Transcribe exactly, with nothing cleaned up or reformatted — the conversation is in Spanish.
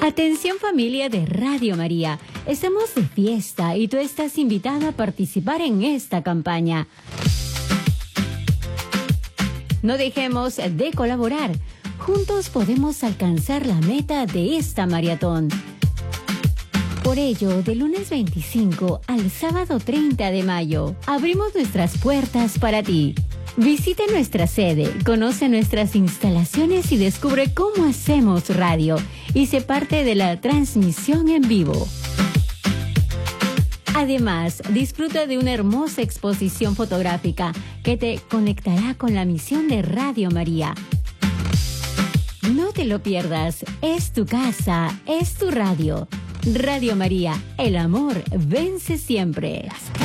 Atención familia de Radio María, estamos de fiesta y tú estás invitado a participar en esta campaña. No dejemos de colaborar, juntos podemos alcanzar la meta de esta maratón. Por ello, del lunes veinticinco al sábado treinta de mayo, abrimos nuestras puertas para ti. Visite nuestra sede, conoce nuestras instalaciones y descubre cómo hacemos radio y sé parte de la transmisión en vivo. Además, disfruta de una hermosa exposición fotográfica que te conectará con la misión de Radio María. No te lo pierdas, es tu casa, es tu radio. Radio María, el amor vence siempre.